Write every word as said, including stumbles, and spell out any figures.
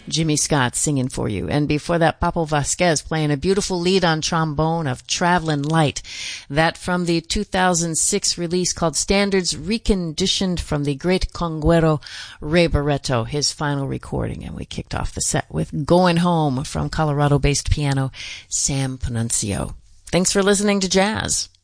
Jimmy Scott singing for you. And before that, Papo Vasquez playing a beautiful lead on trombone of Travelin' Light. That from the two thousand six release called Standards Reconditioned from the great conguero Ray Barretto, his final recording. And we kicked off the set with Going Home from Colorado-based piano Sam Panunzio. Thanks for listening to Jazz.